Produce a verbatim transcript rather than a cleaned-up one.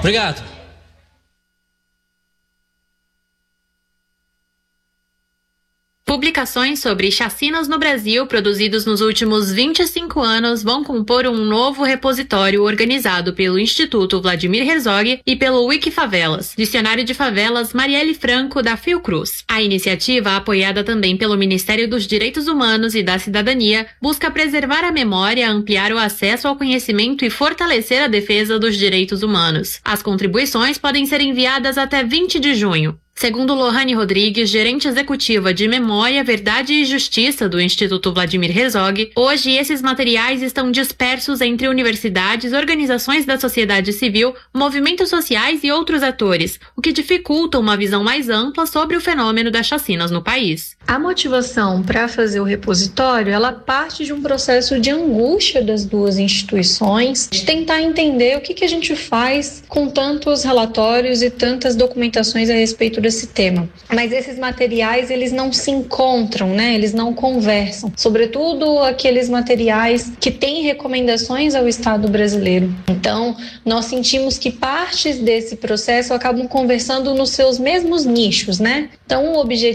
Obrigado. Publicações sobre chacinas no Brasil produzidos nos últimos vinte e cinco anos vão compor um novo repositório organizado pelo Instituto Vladimir Herzog e pelo Wikifavelas, Dicionário de Favelas Marielle Franco, da Fiocruz. A iniciativa, apoiada também pelo Ministério dos Direitos Humanos e da Cidadania, busca preservar a memória, ampliar o acesso ao conhecimento e fortalecer a defesa dos direitos humanos. As contribuições podem ser enviadas até vinte de junho. Segundo Lohane Rodrigues, gerente executiva de Memória, Verdade e Justiça do Instituto Vladimir Herzog, hoje esses materiais estão dispersos entre universidades, organizações da sociedade civil, movimentos sociais e outros atores, o que dificulta uma visão mais ampla sobre o fenômeno das chacinas no país. A motivação para fazer o repositório, ela parte de um processo de angústia das duas instituições, de tentar entender o que, que a gente faz com tantos relatórios e tantas documentações a respeito desse tema. Mas esses materiais, eles não se encontram, né? Eles não conversam. Sobretudo aqueles materiais que têm recomendações ao Estado brasileiro. Então, nós sentimos que partes desse processo acabam conversando nos seus mesmos nichos, né? Então, o objetivo